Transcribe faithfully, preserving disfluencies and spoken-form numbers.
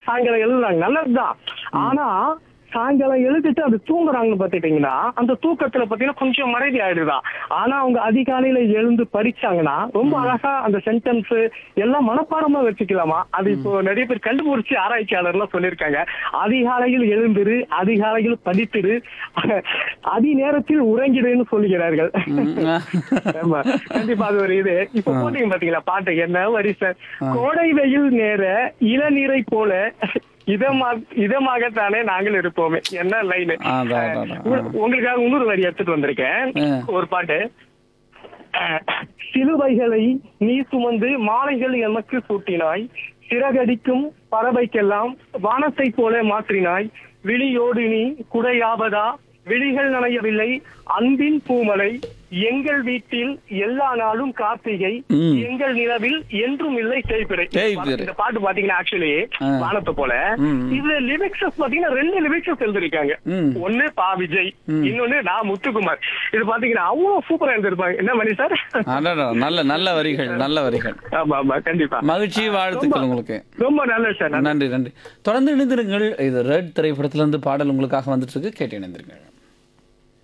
சாயங்காலம் எழுதுறாங்க, நல்லதுதான். ஆனா சாயங்காலம் எழுதிட்டு அது தூங்குறாங்கன்னு பாத்துட்டீங்கன்னா அந்த தூக்கத்துல பாத்தீங்கன்னா கொஞ்சம் மறைதி ஆயிடுதான். ஆனா அவங்க அதிகாலையில எழுந்து படிச்சாங்கன்னா ரொம்ப அழகா அந்த சென்டென்ஸ் எல்லாம் மனப்பாடமா வச்சுக்கலாமா. அது இப்போ நிறைய பேர் கண்டுபிடிச்சு ஆராய்ச்சியாளர்லாம் சொல்லியிருக்காங்க. அதிகாலையில் எழுந்திரு, அதிகாலையில் படித்திரு, அதி நேரத்தில் உறங்கிடுன்னு சொல்லுகிறார்கள். ஆமா, கண்டிப்பா அது ஒரு இது. இப்ப போட்டீங்க பாத்தீங்களா பாட்டு, என்ன வரி சார், கோடை வெயில் நேர இளநீரை போல இதமா இதமாகத்தானே நாங்கள் இருப்போமே. என்ன லைனு. உங்களுக்காக இன்னொரு வரி எடுத்துட்டு வந்திருக்கேன், ஒரு பாட்டு. சிலுவைகளை நீ சுமந்து மாலைகள் எமக்கு சூட்டினாய், சிறகடிக்கும் பறவைக்கெல்லாம் வானத்தை போல மாற்றினாய், விழியோடு நீ குடையாவதா, விழிகள் நனையவில்லை அன்பின் பூமலை, எங்கள் வீட்டில் எல்லா நாளும் கார்த்திகை, எங்கள் நிலவில் என்றும் இல்லை தேய்பிறை. இந்த பாட்டு பாத்தீங்கன்னா ஆக்சுவலி வானத்தை போல இது லிரிக்ஸ் பாத்தீங்கன்னா ரெண்டு லிரிக்ஸ் எழுதிருக்காங்க. ஒண்ணு பா விஜய், இன்னொன்னு நான் முத்துக்குமார். இது பாத்தீங்கன்னா அவ்வளவு சூப்பரா எழுதிருப்பாங்க. என்ன மணி சார், நல்ல நல்ல வரிகள், நல்ல வரிகள். ஆமா ஆமா, கண்டிப்பா. மகிழ்ச்சி, வாழ்த்துக்கள் உங்களுக்கு. ரொம்ப நல்லது சார், நன்றி நன்றி. தொடர்ந்து இணைந்திருங்கள். இது ரெட் திரைப்படத்திலிருந்து பாடல் உங்களுக்காக வந்துட்டு இருக்கு, கேட்டு இணைந்திருங்கள்.